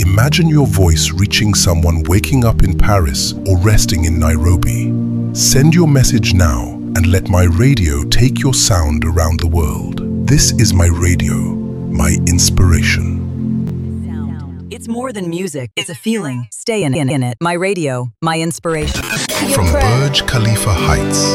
Imagine your voice reaching someone waking up in Paris or resting in Nairobi. Send your message now and let my radio take your sound around the world. This is my radio, my inspiration. It's more than music, it's a feeling. Stay in it. My radio, my inspiration. From Burj Khalifa Heights